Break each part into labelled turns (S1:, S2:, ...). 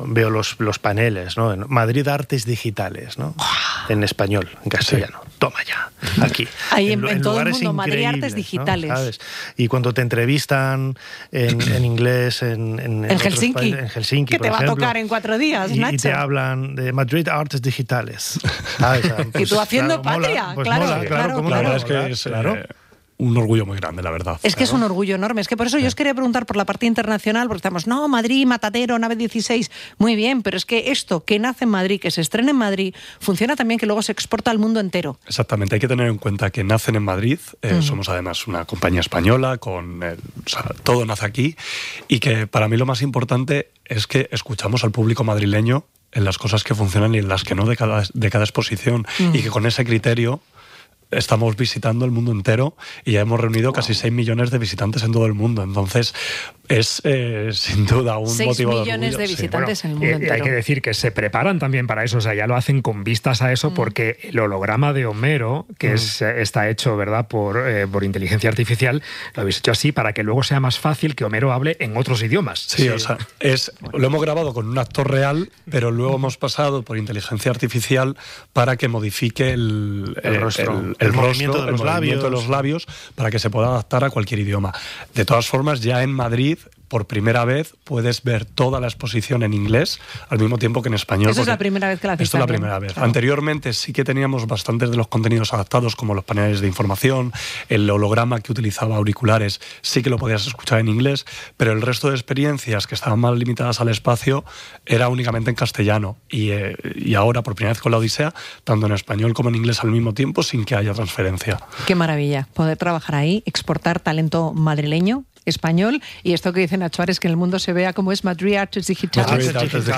S1: veo los paneles, ¿no? En Madrid Artes Digitales, ¿no? En español, en castellano. Sí. Toma ya, aquí.
S2: Ahí en todo el mundo, Madrid Artes Digitales.
S1: ¿No? ¿Sabes? Y cuando te entrevistan en inglés en
S2: Helsinki.
S1: En Helsinki,
S2: que
S1: por
S2: te va
S1: ejemplo,
S2: a tocar en 4 días, Nacho.
S1: Y te hablan de Madrid Artes Digitales. ¿Sabes?
S2: Pues, y tú haciendo patria,
S1: mola, pues
S2: claro.
S1: mola, claro.
S3: La verdad es que es un orgullo muy grande, la verdad.
S2: Es que es un orgullo enorme. Es que por eso yo os quería preguntar por la parte internacional, porque estamos, no, Madrid, Matadero, Nave 16, muy bien, pero es que esto que nace en Madrid, que se estrena en Madrid, funciona también que luego se exporta al mundo entero.
S3: Exactamente, hay que tener en cuenta que nacen en Madrid, somos además una compañía española, todo nace aquí, y que para mí lo más importante es que escuchamos al público madrileño en las cosas que funcionan y en las que no de cada exposición, y que con ese criterio estamos visitando el mundo entero y ya hemos reunido casi 6 millones de visitantes en todo el mundo. Entonces es sin duda un motivo de orgullo.
S2: 6 millones de visitantes en el mundo entero.
S4: Hay que decir que se preparan también para eso, o sea, ya lo hacen con vistas a eso, porque el holograma de Homero, que está hecho, ¿verdad?, por inteligencia artificial, lo habéis hecho así para que luego sea más fácil que Homero hable en otros idiomas.
S3: Sí. O sea, lo hemos grabado con un actor real, pero luego hemos pasado por inteligencia artificial para que modifique el rostro, el movimiento de los labios, para que se pueda adaptar a cualquier idioma. De todas formas, ya en Madrid, por primera vez, puedes ver toda la exposición en inglés al mismo tiempo que en español.
S2: Eso es la primera vez que la haces.
S3: Esto es la primera vez. Claro. Anteriormente sí que teníamos bastantes de los contenidos adaptados, como los paneles de información, el holograma que utilizaba auriculares, sí que lo podías escuchar en inglés, pero el resto de experiencias que estaban más limitadas al espacio era únicamente en castellano. Y ahora, por primera vez con la Odisea, tanto en español como en inglés al mismo tiempo, sin que haya transferencia.
S2: Qué maravilla poder trabajar ahí, exportar talento madrileño, español, y esto que dice Nacho Ares, que en el mundo se vea como es Madrid Artes Digitales.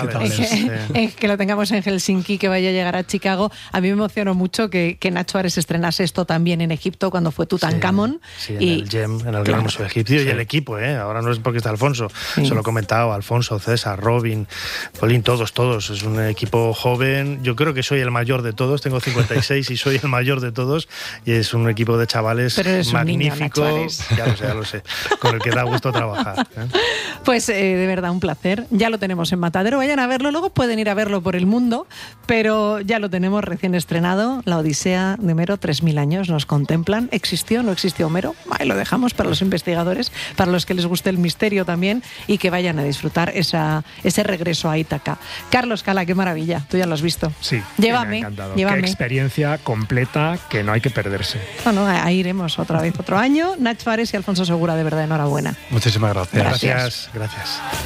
S2: Que lo tengamos en Helsinki, que vaya a llegar a Chicago. A mí me emocionó mucho que Nacho Ares estrenase esto también en Egipto cuando fue Tutankamón.
S1: Sí, en el GEM, en el Gran Museo Egipcio, y el equipo, ahora no es porque está Alfonso, se lo he comentado, Alfonso, César, Robin, Polín, todos, es un equipo joven. Yo creo que soy el mayor de todos, tengo 56 y soy el mayor de todos, y es un equipo de chavales magnífico. Ya lo sé, con el que da gusto trabajar.
S2: Pues de verdad un placer. Ya lo tenemos en Matadero, vayan a verlo, luego pueden ir a verlo por el mundo, pero ya lo tenemos recién estrenado, La Odisea de Homero, 3000 años nos contemplan. ¿Existió o no existió Homero? Ahí lo dejamos para los investigadores, para los que les guste el misterio también, y que vayan a disfrutar ese regreso a Ítaca. Carlos Cala, qué maravilla, tú ya lo has visto.
S4: Sí,
S2: llévame,
S4: me ha encantado.
S2: Llévame.
S4: Qué experiencia completa que no hay que perderse.
S2: Bueno, ahí iremos otra vez, otro año. Nacho Ares y Alfonso Segura, de verdad, enhorabuena.
S3: Muchísimas gracias.
S1: Gracias.